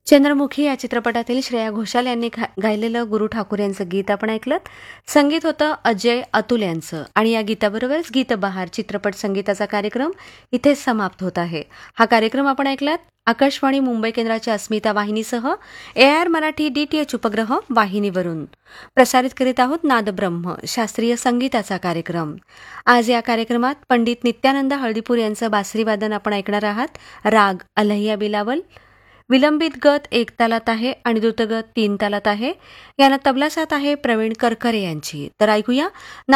चंद्रमुखी या चित्रपटातील श्रेया घोषाल यांनी गायलेलं गुरु ठाकूर यांचं गीत आपण ऐकलं. संगीत होतं अजय अतुल यांचं आणि या गीताबरोबरच गीतबहार चित्रपट संगीताचा कार्यक्रम इथेच समाप्त होत आहे. हा कार्यक्रम आपण ऐकलात आकाशवाणी मुंबई केंद्राच्या अस्मिता वाहिनीसह AIR मराठी DTH उपग्रह वाहिनीवरून. प्रसारित करीत आहोत नादब्रह्म शास्त्रीय संगीताचा कार्यक्रम. आज या कार्यक्रमात पंडित नित्यानंद हळदीपूर यांचं बासरीवादन आपण ऐकणार आहात. राग अलहिया बिलावल, विलंबित गत 1 तालात आहे आणि द्रुतगत 3 तालात आहे. यांना तबला साथ आहे प्रवीण करकरे यांची. तर ऐकूया